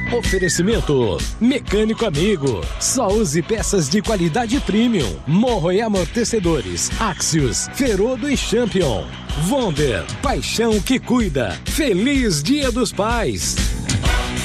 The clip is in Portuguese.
Oferecimento Mecânico Amigo. Só use peças de qualidade premium. Morro e amortecedores. Axios, Ferodo e Champion. Wonder, paixão que cuida. Feliz Dia dos Pais.